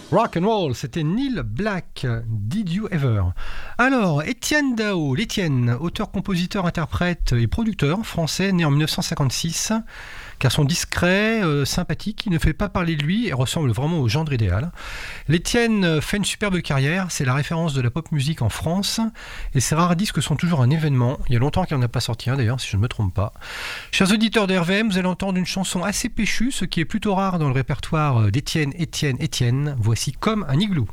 Rock and roll, c'était Neil Black, Did You Ever. Alors, Étienne Dao, l'Étienne, auteur, compositeur, interprète et producteur français, né en 1956, garçon discret, sympathique, il ne fait pas parler de lui et ressemble vraiment au gendre idéal. L'Étienne fait une superbe carrière, c'est la référence de la pop musique en France et ses rares disques sont toujours un événement. Il y a longtemps qu'il n'en a pas sorti un d'ailleurs, si je ne me trompe pas. Chers auditeurs de RVM, vous allez entendre une chanson assez péchue, ce qui est plutôt rare dans le répertoire d'Étienne. Voici Comme un igloo.